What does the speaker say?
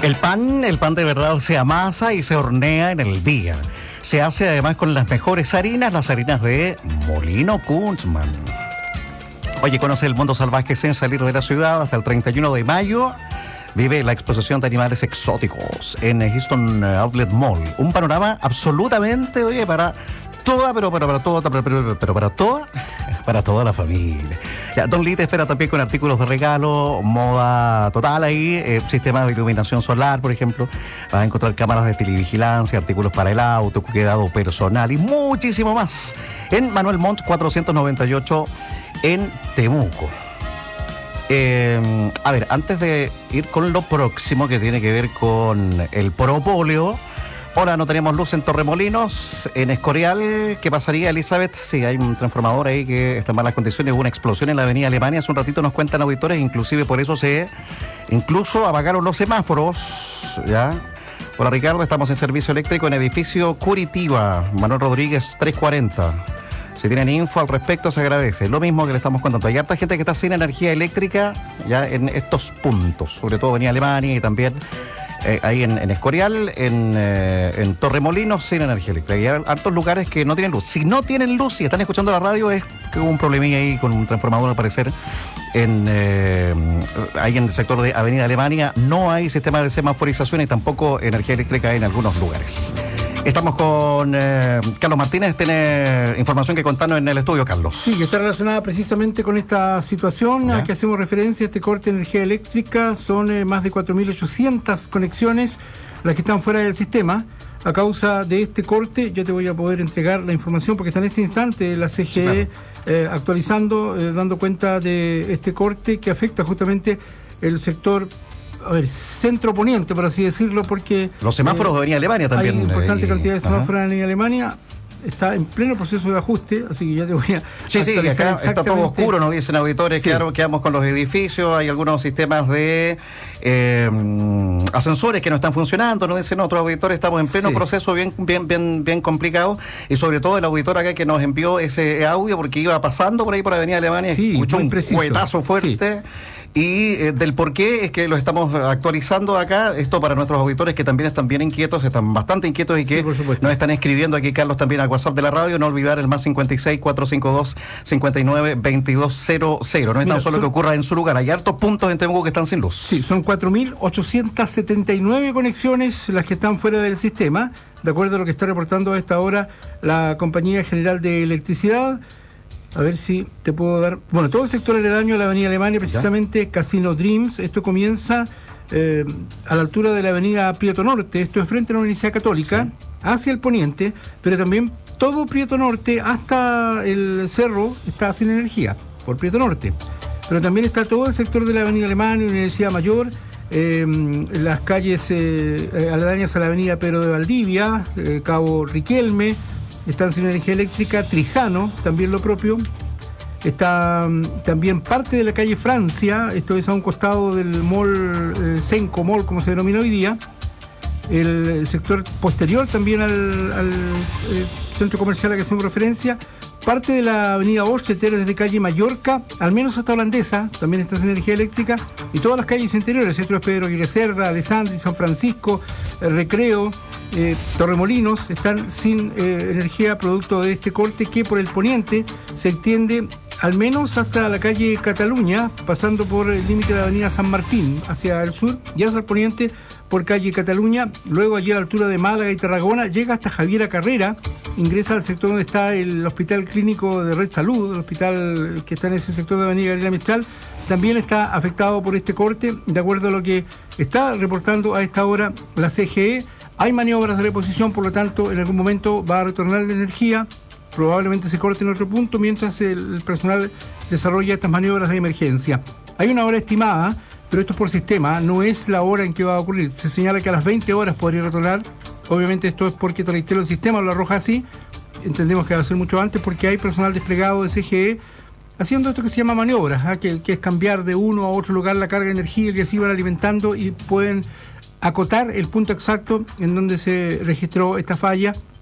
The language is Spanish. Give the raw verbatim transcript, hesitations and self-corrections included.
El pan, el pan de verdad se amasa y se hornea en el día. Se hace además con las mejores harinas, las harinas de Molino Kunzman. Oye, conoce el mundo salvaje sin salir de la ciudad hasta el treinta y uno de mayo. Vive la exposición de animales exóticos en Houston Outlet Mall. Un panorama absolutamente, oye, para toda, pero para, para toda, pero, pero, pero para toda, para toda la familia. Ya, Don Lee te espera también con artículos de regalo, moda total ahí, eh, sistemas de iluminación solar, por ejemplo. Vas a encontrar cámaras de televigilancia, artículos para el auto, cuidado personal y muchísimo más. En Manuel Montt cuatrocientos noventa y ocho en Temuco. Eh, a ver, antes de ir con lo próximo que tiene que ver con el propóleo. Ahora no tenemos luz en Torremolinos, en Escorial. ¿Qué pasaría, Elizabeth? Sí, hay un transformador ahí que está en malas condiciones. Hubo una explosión en la avenida Alemania. Hace un ratito nos cuentan auditores, inclusive por eso se incluso apagaron los semáforos. ¿Ya? Hola, Ricardo, estamos en servicio eléctrico en edificio Curitiba, Manuel Rodríguez trescientos cuarenta. Si tienen info al respecto, se agradece. Lo mismo que le estamos contando. Hay harta gente que está sin energía eléctrica ya en estos puntos, sobre todo avenida Alemania y también Eh, ahí en, en Escorial, en, eh, en Torremolinos, sin energía eléctrica. Y hay hartos lugares que no tienen luz. Si no tienen luz y están escuchando la radio, es que hubo un problemilla ahí con un transformador, al parecer, en eh, ahí en el sector de Avenida Alemania. No hay sistema de semaforización y tampoco energía eléctrica en algunos lugares. Estamos con eh, Carlos Martínez, tiene información que contarnos en el estudio, Carlos. Sí, que está relacionada precisamente con esta situación ¿Ya? a que hacemos referencia. Este corte de energía eléctrica son eh, más de cuatro mil ochocientas conexiones las que están fuera del sistema. A causa de este corte, yo te voy a poder entregar la información porque está en este instante la C G E sí, claro. eh, actualizando, eh, dando cuenta de este corte que afecta justamente el sector, a ver, centro poniente, por así decirlo, porque los semáforos eh, de Avenida Alemania también. Hay importante eh, cantidad de semáforos ajá. en Avenida Alemania. Está en pleno proceso de ajuste, así que ya te voy a Sí, sí, acá está todo oscuro, nos dicen auditores, sí. Claro, quedamos con los edificios, hay algunos sistemas de eh, ascensores que no están funcionando, nos dicen otros auditores, estamos en pleno sí. proceso bien, bien, bien, bien complicado, y sobre todo el auditor acá que nos envió ese audio porque iba pasando por ahí por Avenida Alemania, sí, escuchó un preciso. cuetazo fuerte. Sí. Y eh, del por qué es que lo estamos actualizando acá, esto para nuestros auditores que también están bien inquietos, están bastante inquietos y que sí, nos están escribiendo aquí, Carlos, también al WhatsApp de la radio, no olvidar el más cincuenta y seis, cuatrocientos cincuenta y dos, cincuenta y nueve, veintidós cero cero. No es Mira, tan solo son... que ocurra en su lugar, hay hartos puntos en Temuco que están sin luz. Sí, son cuatro mil ochocientas setenta y nueve conexiones las que están fuera del sistema, de acuerdo a lo que está reportando a esta hora la Compañía General de Electricidad. A ver si te puedo dar... Bueno, todo el sector aledaño a la Avenida Alemania, precisamente, ¿Ya? Casino Dreams. Esto comienza eh, a la altura de la Avenida Prieto Norte. Esto es frente a la Universidad Católica, sí. hacia el poniente, pero también todo Prieto Norte hasta el cerro está sin energía, por Prieto Norte. Pero también está todo el sector de la Avenida Alemania, Universidad Mayor, eh, las calles eh, aledañas a la Avenida Pedro de Valdivia, eh, Cabo Riquelme, están sin energía eléctrica, Trizano, también lo propio. Está um, también parte de la calle Francia, esto es a un costado del mall, eh, Senco Mall, como se denomina hoy día. El sector posterior también al, al eh, centro comercial al que hacemos referencia. Parte de la avenida Orcheter desde calle Mallorca, al menos hasta Holandesa, también está sin energía eléctrica. Y todas las calles interiores, esto es Pedro Aguirre Cerda, Alessandri, San Francisco, eh, Recreo, eh, Torremolinos, están sin eh, energía producto de este corte que por el poniente se extiende al menos hasta la calle Cataluña, pasando por el límite de la avenida San Martín hacia el sur y hacia el poniente por calle Cataluña, luego allí a la altura de Málaga y Tarragona, llega hasta Javiera Carrera, ingresa al sector donde está el Hospital Clínico de Red Salud, el hospital que está en ese sector de Avenida Gabriela Mistral, también está afectado por este corte, de acuerdo a lo que está reportando a esta hora la C G E. Hay maniobras de reposición, por lo tanto, en algún momento va a retornar la energía, probablemente se corte en otro punto, mientras el personal desarrolla estas maniobras de emergencia. Hay una hora estimada, pero esto es por sistema, no es la hora en que va a ocurrir. Se señala que a las veinte horas podría retornar. Obviamente esto es porque, te reitero, el sistema lo arroja así. Entendemos que va a ser mucho antes porque hay personal desplegado de C G E haciendo esto que se llama maniobras, ¿eh? que, que es cambiar de uno a otro lugar la carga de energía y que así van alimentando y pueden acotar el punto exacto en donde se registró esta falla